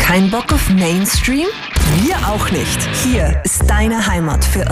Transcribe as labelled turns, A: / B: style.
A: Kein Bock auf Mainstream? Wir auch nicht. Hier ist deine Heimat für